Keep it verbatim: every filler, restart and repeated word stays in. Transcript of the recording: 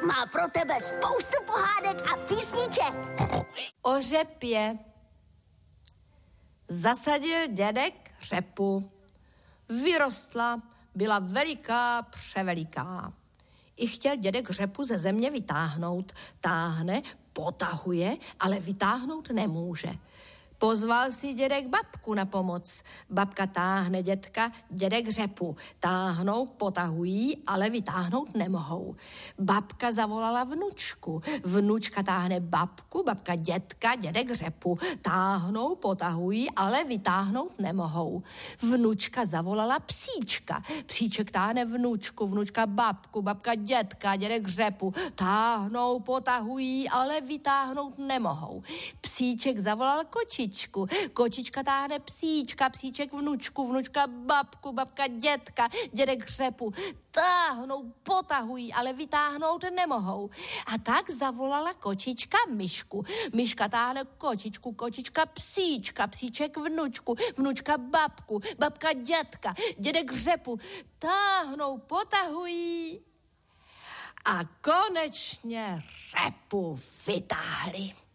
má pro tebe spoustu pohádek a písniček. O řepě. Zasadil dědek řepu. Vyrostla, byla veliká, převeliká. I chtěl dědek řepu ze země vytáhnout. Táhne, potahuje, ale vytáhnout nemůže. Pozval si dědek babku na pomoc. Babka táhne dědka, dědek řepu. Táhnou, potahují, ale vytáhnout nemohou. Babka zavolala vnučku. Vnučka táhne babku, babka dědka, dědek řepu. Táhnou, potahují, ale vytáhnout nemohou. Vnučka zavolala psíčka. Psíček táhne vnučku, vnučka babku, babka dědka, dědek řepu. Táhnou, potahují, ale vytáhnout nemohou. Psíček zavolal kočičku. Kočička táhne psíčka, psíček vnučku, vnučka babku, babka dědka, dědek řepu. Táhnou, potahují, ale vytáhnout nemohou. A tak zavolala kočička myšku. Myška táhne kočičku, kočička psíčka, psíček vnučku, vnučka babku, babka dědka, dědek řepu. Táhnou, potahují a konečně řepu vytáhli.